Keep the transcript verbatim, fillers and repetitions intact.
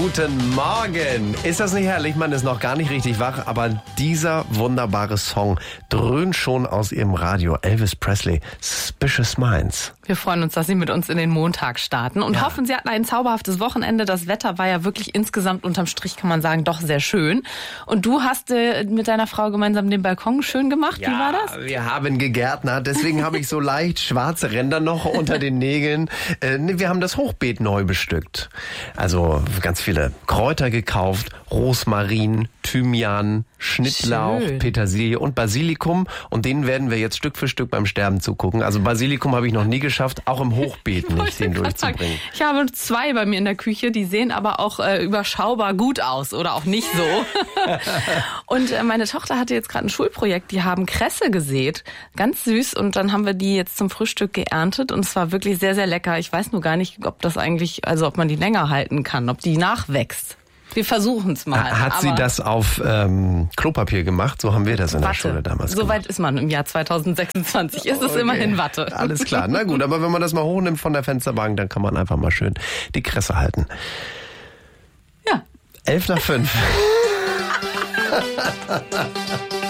Guten Morgen. Ist das nicht herrlich? Man ist noch gar nicht richtig wach, aber dieser wunderbare Song dröhnt schon aus Ihrem Radio. Elvis Presley, Suspicious Minds. Wir freuen uns, dass Sie mit uns in den Montag starten und ja. hoffen, Sie hatten ein zauberhaftes Wochenende. Das Wetter war ja wirklich insgesamt unterm Strich, kann man sagen, doch sehr schön. Und du hast äh, mit deiner Frau gemeinsam den Balkon schön gemacht. Ja, wie war das? Wir haben gegärtnert, deswegen habe ich so leicht schwarze Ränder noch unter den Nägeln. Äh, wir haben das Hochbeet neu bestückt. Also ganz viele Kräuter gekauft, Rosmarin, Thymian, Schnittlauch, Schön. Petersilie und Basilikum. Und denen werden wir jetzt Stück für Stück beim Sterben zugucken. Also Basilikum habe ich noch nie geschafft, auch im Hochbeet nicht, den durchzubringen. Ich habe zwei bei mir in der Küche, die sehen aber auch äh, überschaubar gut aus oder auch nicht so. Und äh, meine Tochter hatte jetzt gerade ein Schulprojekt, die haben Kresse gesät, ganz süß. Und dann haben wir die jetzt zum Frühstück geerntet und es war wirklich sehr, sehr lecker. Ich weiß nur gar nicht, ob das eigentlich, also ob man die länger halten kann, ob die nachwächst. Wir versuchen es mal. Hat sie das auf ähm, Klopapier gemacht? So haben wir das in Watte. der Schule damals so gemacht. So weit ist man im Jahr zweitausendsechsundzwanzig. Ist es okay. immerhin Watte. Alles klar. Na gut, aber wenn man das mal hochnimmt von der Fensterbank, dann kann man einfach mal schön die Kresse halten. Ja. Elf nach fünf.